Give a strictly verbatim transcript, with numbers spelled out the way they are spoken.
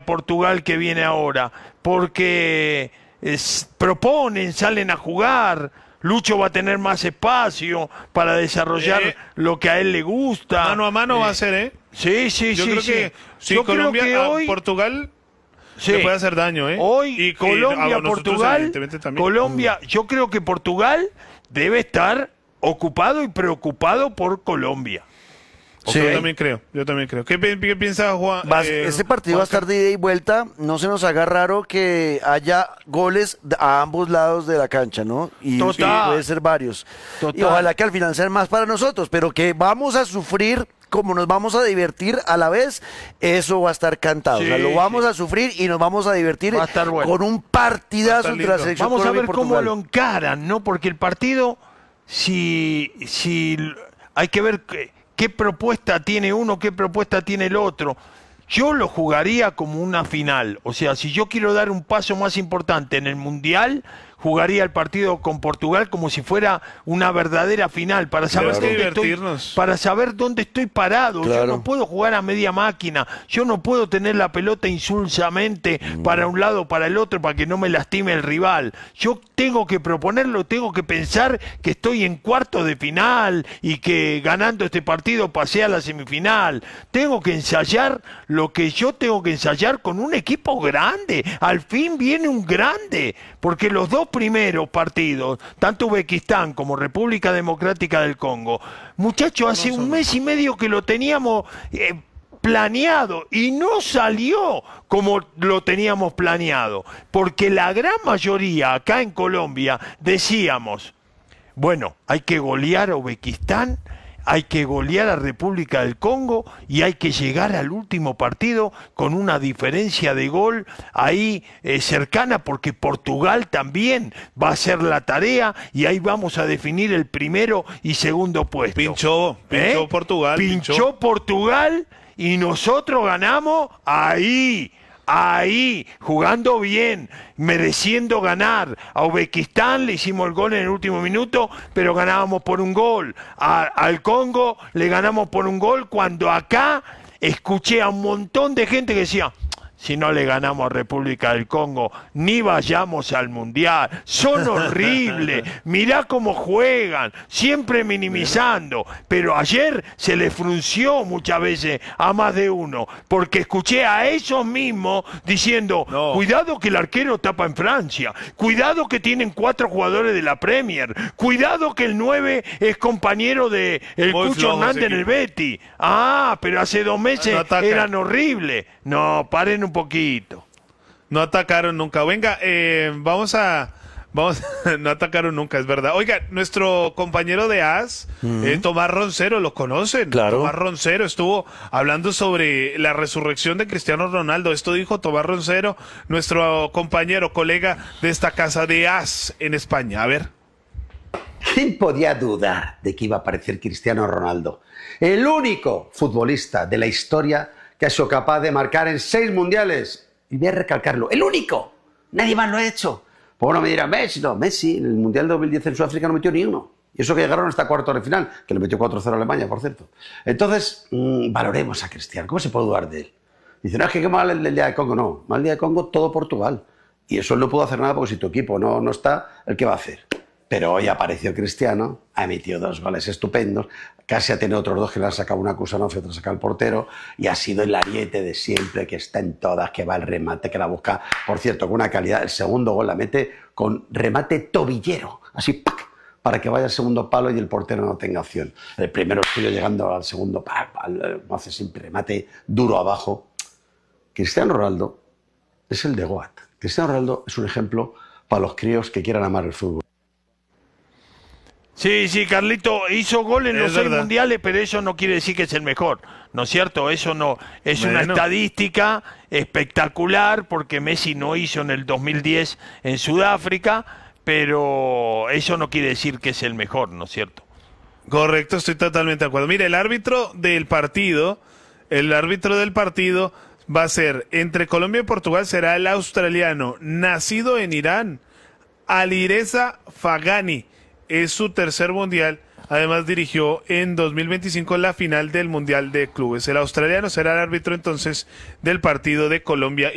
Colombia-Portugal que viene ahora, porque es, proponen, salen a jugar. Lucho va a tener más espacio para desarrollar eh, lo que a él le gusta. Mano a mano eh, va a ser, ¿eh? Sí, sí, Yo sí. creo sí. que si Yo Colombia creo que a hoy, Portugal sí, le puede hacer daño, ¿eh? Hoy y, Colombia, y Portugal, Colombia, yo creo que Portugal debe estar ocupado y preocupado por Colombia. Sí. Yo también creo, yo también creo. ¿Qué, qué piensa Juan? Va, eh, ese partido Juan va a estar de ida y vuelta. No se nos haga raro que haya goles a ambos lados de la cancha, ¿no? Y, y puede ser varios. Total. Y ojalá que al final sean más para nosotros, pero que vamos a sufrir como nos vamos a divertir a la vez, eso va a estar cantado. Sí, o sea, lo vamos sí. a sufrir y nos vamos a divertir va a estar bueno. con un partidazo entre la selección. Vamos a ver Portugal. cómo lo encaran, ¿no? Porque el partido, si, si hay que ver qué, qué propuesta tiene uno, qué propuesta tiene el otro. Yo lo jugaría como una final. O sea, si yo quiero dar un paso más importante en el Mundial, jugaría el partido con Portugal como si fuera una verdadera final, para saber, claro. dónde, estoy, para saber dónde estoy parado. Claro. Yo no puedo jugar a media máquina, yo no puedo tener la pelota insulsamente mm. para un lado o para el otro para que no me lastime el rival. Yo tengo que proponerlo, tengo que pensar que estoy en cuartos de final y que ganando este partido pasé a la semifinal. Tengo que ensayar lo que yo tengo que ensayar con un equipo grande. Al fin viene un grande, porque los dos primeros partidos, tanto Uzbekistán como República Democrática del Congo, muchachos, hace no un mes y medio que lo teníamos eh, planeado y no salió como lo teníamos planeado, porque la gran mayoría acá en Colombia decíamos, bueno, hay que golear a Uzbekistán, hay que golear a República del Congo y hay que llegar al último partido con una diferencia de gol ahí eh, cercana, porque Portugal también va a hacer la tarea y ahí vamos a definir el primero y segundo puesto. Pinchó, pinchó ¿Eh? Portugal. Pinchó, pinchó Portugal y nosotros ganamos ahí. Ahí, jugando bien, mereciendo ganar. A Uzbekistán le hicimos el gol en el último minuto, pero ganábamos por un gol. A, al Congo le ganamos por un gol, cuando acá escuché a un montón de gente que decía, si no le ganamos a República del Congo, ni vayamos al Mundial. Son horribles. Mirá cómo juegan, siempre minimizando. Pero ayer se le frunció muchas veces a más de uno, porque escuché a esos mismos diciendo, no. cuidado que el arquero tapa en Francia, cuidado que tienen cuatro jugadores de la Premier, cuidado que el nueve es compañero de el Cucho Hernández en el Betis. Ah, pero hace dos meses no eran horribles. No, paren un poquito. No atacaron nunca. Venga, eh, vamos a... Vamos, no atacaron nunca, es verdad. Oiga, nuestro compañero de A S, uh-huh. eh, Tomás Roncero, ¿lo conocen? Claro. Tomás Roncero estuvo hablando sobre la resurrección de Cristiano Ronaldo. Esto dijo Tomás Roncero, nuestro compañero, colega de esta casa de A S en España. A ver. ¿Quién podía dudar de que iba a aparecer Cristiano Ronaldo? El único futbolista de la historia que ha sido capaz de marcar en seis mundiales. Y voy a recalcarlo, el único. Nadie más lo ha hecho. Pues bueno, me dirá, Messi, no, Messi en el Mundial dos mil diez en Sudáfrica no metió ni uno. Y eso que llegaron hasta cuartos de final, que le metió cuatro cero a Alemania, por cierto. Entonces, mmm, valoremos a Cristiano. ¿Cómo se puede dudar de él? Dicen, no, es que qué mal el, el día de Congo. No, mal el día de Congo todo Portugal. Y eso él no pudo hacer nada porque si tu equipo no, no está, ¿el qué va a hacer? Pero hoy apareció Cristiano, ha emitido dos goles estupendos, casi ha tenido otros dos que le han sacado una Kusanov y otra sacado el portero, y ha sido el ariete de siempre, que está en todas, que va al remate, que la busca, por cierto, con una calidad. El segundo gol la mete con remate tobillero, así, ¡pac!, para que vaya al segundo palo y el portero no tenga opción. El primero suyo llegando al segundo, ¡pac!, como hace siempre, remate duro abajo. Cristiano Ronaldo es el de Goat. Cristiano Ronaldo es un ejemplo para los críos que quieran amar el fútbol. Sí, sí, Carlito hizo gol en los seis mundiales, pero eso no quiere decir que es el mejor, ¿no es cierto? Eso no es bueno. Una estadística espectacular, porque Messi no hizo en el dos mil diez en Sudáfrica, pero eso no quiere decir que es el mejor, ¿no es cierto? Correcto, estoy totalmente de acuerdo. Mire, el árbitro del partido, el árbitro del partido va a ser entre Colombia y Portugal, será el australiano, nacido en Irán, Alireza Fagani. Es su tercer mundial, además dirigió en dos mil veinticinco la final del Mundial de Clubes. El australiano será el árbitro entonces del partido de Colombia